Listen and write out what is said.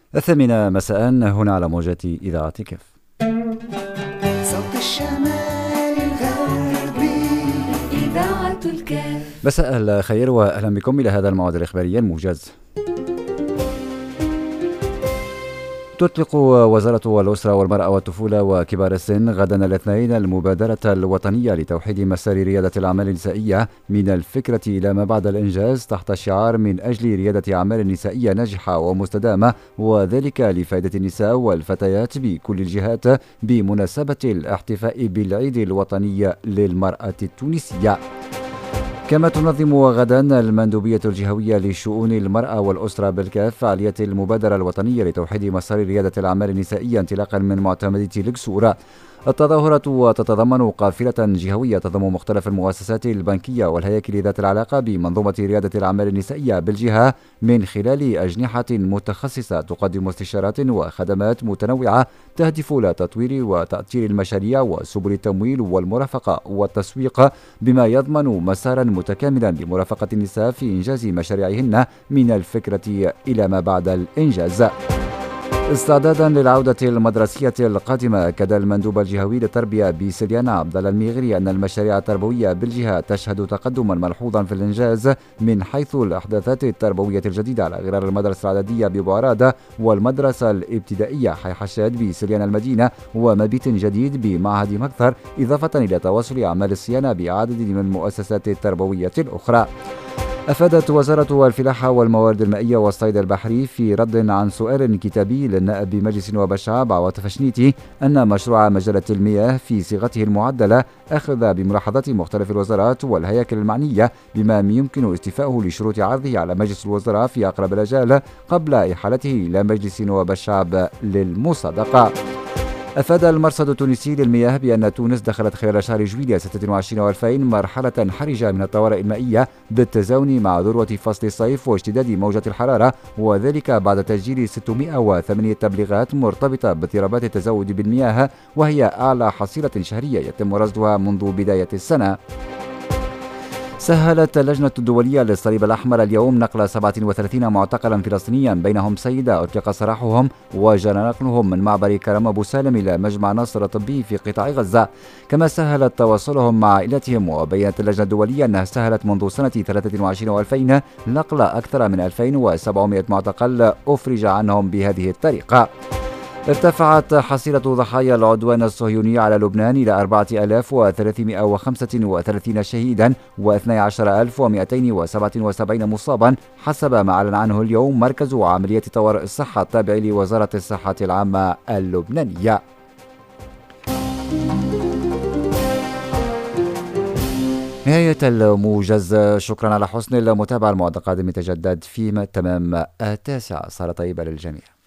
الثامنة مساء هنا على موجات إذاعة كف. صوت الشمال الغربي إذاعة الكف. مساء الخير وأهلا بكم إلى هذا الموعد الإخباري الموجز. تطلق وزارة الأسرة والمرأة والطفولة وكبار السن غدا الاثنين المبادرة الوطنية لتوحيد مسار ريادة الأعمال النسائية من الفكرة إلى ما بعد الإنجاز تحت شعار من أجل ريادة أعمال نسائية ناجحة ومستدامة، وذلك لفائدة النساء والفتيات بكل الجهات بمناسبة الاحتفاء بالعيد الوطني للمرأة التونسية. كما تنظم غدا المندوبية الجهوية لشؤون المرأة والأسرة بالكاف فعالية المبادرة الوطنية لتوحيد مسار ريادة الأعمال النسائية انطلاقا من معتمدية الكسور. التظاهرة تتضمن قافلة جهوية تضم مختلف المؤسسات البنكية والهياكل ذات العلاقة بمنظومة ريادة الأعمال النسائية بالجهة من خلال أجنحة متخصصة تقدم استشارات وخدمات متنوعة تهدف إلى تطوير وتأطير المشاريع وسبل التمويل والمرافقة والتسويق، بما يضمن مسارا متكاملا لمرافقة النساء في إنجاز مشاريعهن من الفكرة إلى ما بعد الإنجاز. استعدادا للعودة المدرسية القادمة، أكد المندوب الجهوي للتربية بسليانة عبد الله الميغري أن المشاريع التربوية بالجهة تشهد تقدما ملحوظا في الإنجاز من حيث الإحداثات التربوية الجديدة على غرار المدرسة الإعدادية ببوعرادة والمدرسة الابتدائية حي حشاد بسليانة المدينة ومبيت جديد بمعهد مكثر، إضافة إلى تواصل أعمال الصيانة بعدد من المؤسسات التربوية الأخرى. أفادت وزارة الفلاحة والموارد المائية والصيد البحري في رد عن سؤال كتابي للنائب بمجلس نواب الشعب عواطف شنيتي أن مشروع مجلة المياه في صيغته المعدلة أخذ بملاحظات مختلف الوزارات والهياكل المعنية بما يمكن استيفائه لشروط عرضه على مجلس الوزراء في أقرب الأجال قبل إحالته إلى مجلس نواب الشعب للمصادقة. أفاد المرصد التونسي للمياه بأن تونس دخلت خلال شهر جويلية 26 و2000 مرحلة حرجة من الطوارئ المائية بالتزامن مع ذروة فصل الصيف واشتداد موجة الحرارة، وذلك بعد تسجيل 608 تبليغات مرتبطة باضطرابات التزود بالمياه، وهي أعلى حصيلة شهرية يتم رصدها منذ بداية السنة. سهلت اللجنة الدولية للصليب الأحمر اليوم نقل 37 معتقلا فلسطينيا بينهم سيدة أطلق سراحهم وجرى نقلهم من معبر كرم أبو سالم إلى مجمع ناصر الطبي في قطاع غزة، كما سهلت تواصلهم مع عائلتهم. وبينت اللجنة الدولية أنها سهلت منذ سنة 23 و2000 نقل أكثر من 2700 معتقل أفرج عنهم بهذه الطريقة. ارتفعت حصيلة ضحايا العدوان الصهيوني على لبنان إلى 4335 شهيدا و12277 مصابا حسب ما أعلن عنه اليوم مركز عمليات طوارئ الصحة التابع لوزارة الصحة العامة اللبنانية. نهاية الموجز، شكرا على حسن المتابعة. الموعد القادم يتجدد في تمام 9. صار طيبة للجميع.